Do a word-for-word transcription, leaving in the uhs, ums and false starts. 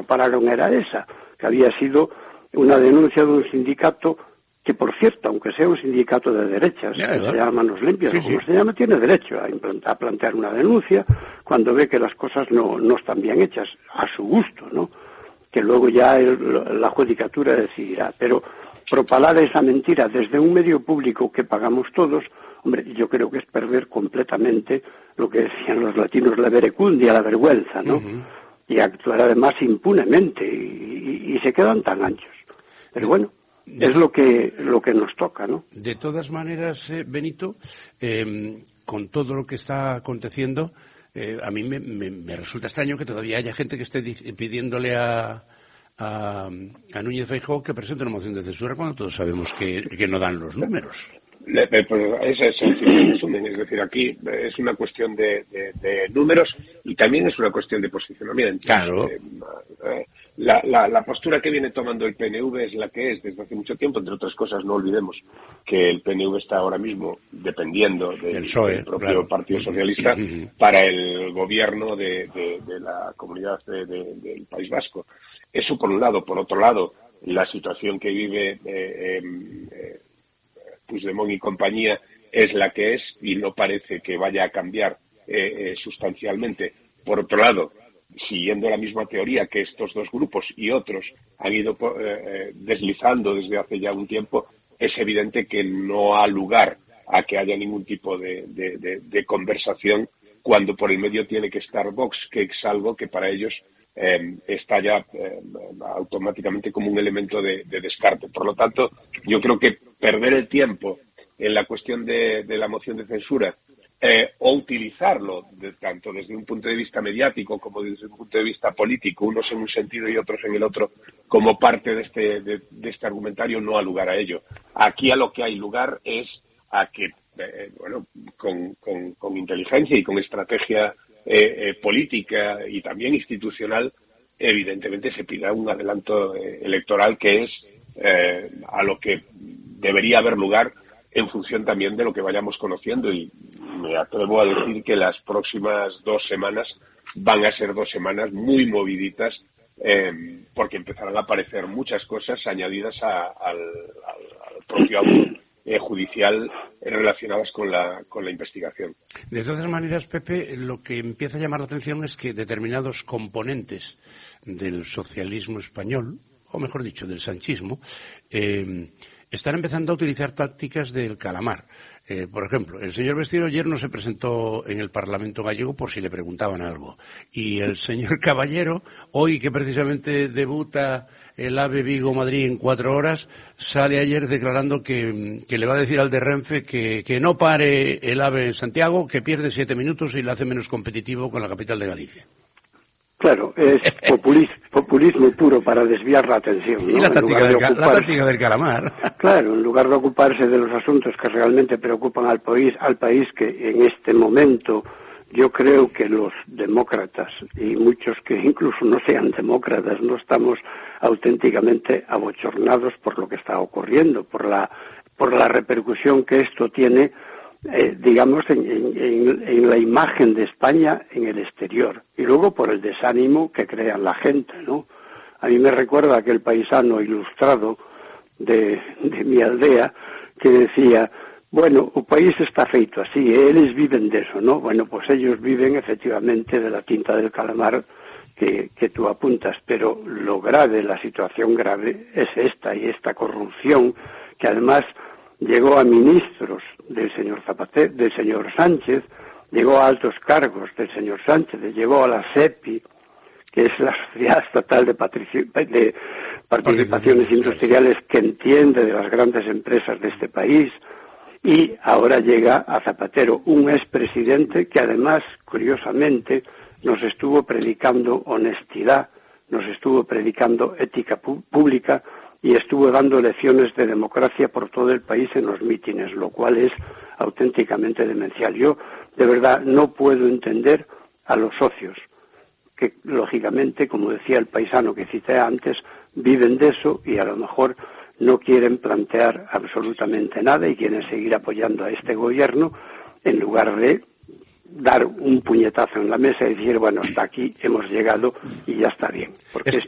propalaron era esa, que había sido una denuncia de un sindicato que, por cierto, aunque sea un sindicato de derechas, ya, que se llama Manos Limpias, sí, o como sí. se llama, tiene derecho a, implantar, a plantear una denuncia cuando ve que las cosas no, no están bien hechas, a su gusto, ¿no? Que luego ya el, la judicatura decidirá. Pero propalar esa mentira desde un medio público que pagamos todos, hombre, yo creo que es perder completamente lo que decían los latinos, la verecundia, la vergüenza, ¿no? Uh-huh. Y actuar además impunemente, y, y, y se quedan tan anchos. Pero bueno, es lo que lo que nos toca, ¿no? De todas maneras, eh, Benito, eh, con todo lo que está aconteciendo, eh, a mí me, me, me resulta extraño que todavía haya gente que esté pidiéndole a, a, a Núñez Feijóo que presente una moción de censura cuando todos sabemos que, que no dan los números. Ese es el resumen, es decir, aquí es una cuestión de, de, de números y también es una cuestión de posicionamiento. Claro. Eh, eh, la, la, la postura que viene tomando el P N V es la que es desde hace mucho tiempo, entre otras cosas. No olvidemos que el P N V está ahora mismo dependiendo de, del P S O E, del propio claro. Partido Socialista para el gobierno de, de, de la comunidad de, de, del País Vasco. Eso por un lado. Por otro lado, la situación que vive eh, eh, Puigdemont y compañía es la que es y no parece que vaya a cambiar eh, eh, sustancialmente. Por otro lado, siguiendo la misma teoría que estos dos grupos y otros han ido eh, deslizando desde hace ya un tiempo, es evidente que no ha lugar a que haya ningún tipo de, de, de, de conversación cuando por el medio tiene que estar Vox, que es algo que para ellos eh, está ya eh, automáticamente como un elemento de, de descarte. Por lo tanto, yo creo que perder el tiempo en la cuestión de, de la moción de censura eh, o utilizarlo de, tanto desde un punto de vista mediático como desde un punto de vista político, unos en un sentido y otros en el otro, como parte de este, de, de este argumentario, no ha lugar a ello. Aquí a lo que hay lugar es a que, eh, bueno, con, con, con inteligencia y con estrategia eh, eh, política y también institucional, evidentemente se pida un adelanto eh, electoral que es eh, a lo que debería haber lugar en función también de lo que vayamos conociendo, y me atrevo a decir que las próximas dos semanas van a ser dos semanas muy moviditas eh, porque empezarán a aparecer muchas cosas añadidas a, al, al, al propio auto eh, judicial relacionadas con la, con la investigación. De todas maneras, Pepe, lo que empieza a llamar la atención es que determinados componentes del socialismo español, o mejor dicho, del sanchismo, eh, están empezando a utilizar tácticas del calamar. Eh, por ejemplo, el señor Besteiro ayer no se presentó en el Parlamento gallego por si le preguntaban algo. Y el señor Caballero, hoy que precisamente debuta el AVE Vigo-Madrid en cuatro horas, sale ayer declarando que, que le va a decir al de Renfe que, que no pare el AVE en Santiago, que pierde siete minutos y lo hace menos competitivo con la capital de Galicia. Claro, es populismo, populismo puro para desviar la atención, ¿no? Y la táctica, de del, ocuparse, la táctica del calamar. Claro, en lugar de ocuparse de los asuntos que realmente preocupan al país, al país que en este momento yo creo que los demócratas y muchos que incluso no sean demócratas no estamos auténticamente abochornados por lo que está ocurriendo, por la por la repercusión que esto tiene. Eh, digamos, en, en, en la imagen de España en el exterior, y luego por el desánimo que crea la gente, ¿no? A mí me recuerda aquel paisano ilustrado de, de mi aldea que decía, bueno, o país está feito así, eles viven de eso, ¿no? Bueno, pues ellos viven efectivamente de la tinta del calamar que, que tú apuntas, pero lo grave, la situación grave es esta, y esta corrupción que además llegó a ministros del señor Zapatero, del señor Sánchez, llegó a altos cargos del señor Sánchez, llegó a la SEPI, que es la Sociedad Estatal de, Patrici- de Participaciones Industriales, que entiende de las grandes empresas de este país, y ahora llega a Zapatero, un expresidente que además, curiosamente, nos estuvo predicando honestidad, nos estuvo predicando ética pu- pública, y estuvo dando lecciones de democracia por todo el país en los mítines, lo cual es auténticamente demencial. Yo, de verdad, no puedo entender a los socios, que lógicamente, como decía el paisano que cité antes, viven de eso y a lo mejor no quieren plantear absolutamente nada y quieren seguir apoyando a este gobierno en lugar de dar un puñetazo en la mesa y decir, bueno, hasta aquí hemos llegado y ya está bien. Porque es,